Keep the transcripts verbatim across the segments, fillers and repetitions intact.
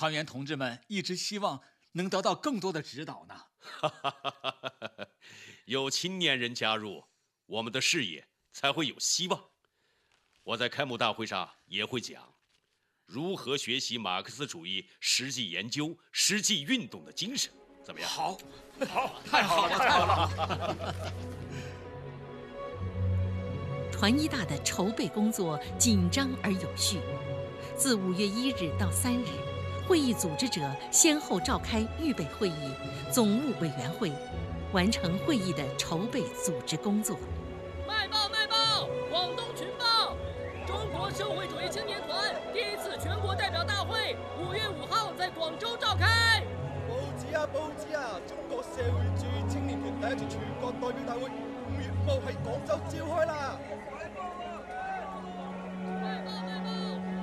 团员同志们一直希望能得到更多的指导呢。 有青年人加入，我们的事业才会有希望。我在开幕大会上也会讲，如何学习马克思主义实际研究、实际运动的精神，怎么样？ 好，好，太好了，太好了！ 团医大的筹备工作紧张而有序，自五月一日到三日，会议组织者先后召开预备会议、总务委员会，完成会议的筹备组织工作。 卖报卖报！广东群报！中国社会主义青年团第一次全国代表大会五月五号在广州召开。 報紙啊報紙啊！中國社會主義青年團第一次全國代表大會五月五號喺廣州召開啦！ 賣報賣報！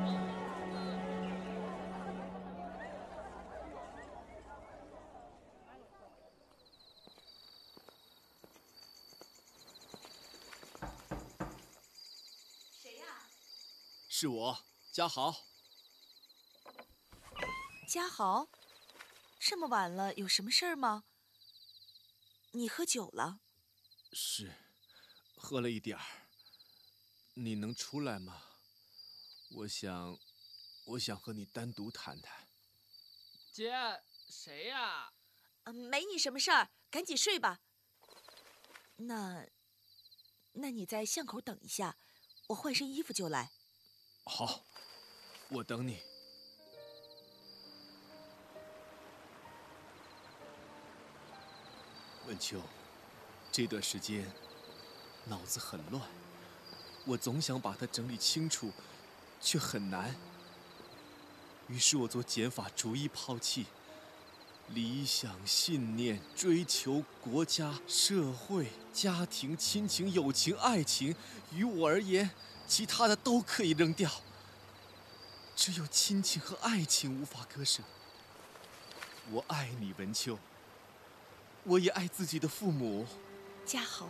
谁呀？ 是我，嘉豪。 嘉豪，这么晚了，有什么事儿吗？你喝酒了？ 是，喝了一点儿。你能出来吗？我想，我想和你单独谈谈。 姐，谁呀？ 嗯，没你什么事儿，赶紧睡吧。那，那你在巷口等一下，我换身衣服就来。 好，我等你。文秋，这段时间脑子很乱，我总想把它整理清楚，却很难。于是我做减法逐一抛弃，理想、信念、追求、国家、社会、家庭、亲情、友情、爱情，于我而言，其他的都可以扔掉，只有亲情和爱情无法割舍。我爱你，文秋。我也爱自己的父母。 嘉豪，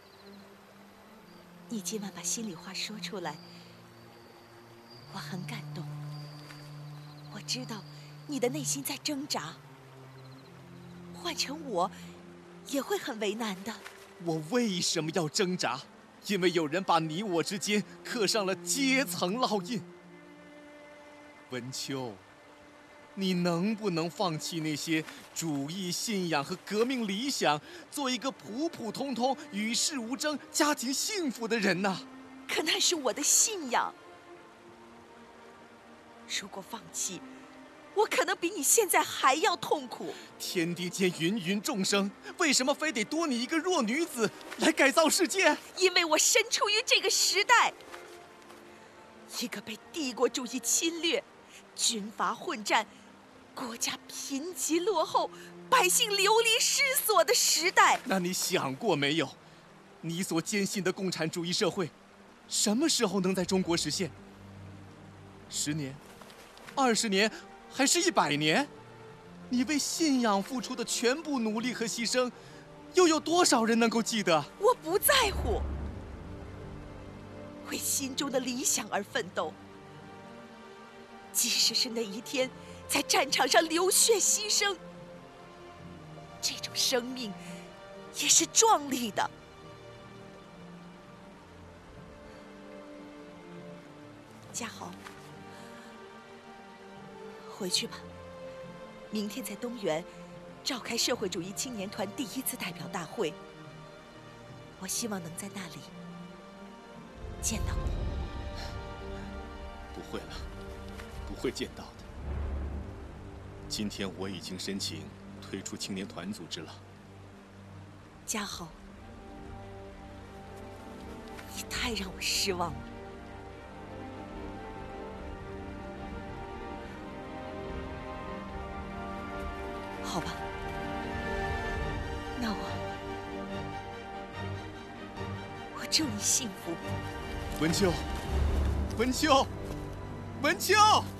你今晚把心里话说出来，我很感动。我知道你的内心在挣扎，换成我也会很为难的。 我为什么要挣扎？因为有人把你我之间刻上了阶层烙印。文秋，你能不能放弃那些主义信仰和革命理想，做一个普普通通、与世无争、家庭幸福的人呢？ 可那是我的信仰。如果放弃，我可能比你现在还要痛苦。 天地间芸芸众生，为什么非得多你一个弱女子来改造世界？ 因为我身处于这个时代，一个被帝国主义侵略、军阀混战、国家贫瘠落后、百姓流离失所的时代。 那你想过没有，你所坚信的共产主义社会，什么时候能在中国实现？十年、二十年，还是一百年？你为信仰付出的全部努力和牺牲，又有多少人能够记得？ 我不在乎，为心中的理想而奋斗，即使是那一天在战场上流血牺牲，这种生命也是壮丽的。嘉豪，回去吧，明天在东园召开社会主义青年团第一次代表大会，我希望能在那里见到你。 不会了，不会见到的。今天我已经申请退出青年团组织了。 嘉豪，你太让我失望了。好吧，那我我祝你幸福。 文秋，文秋，文秋。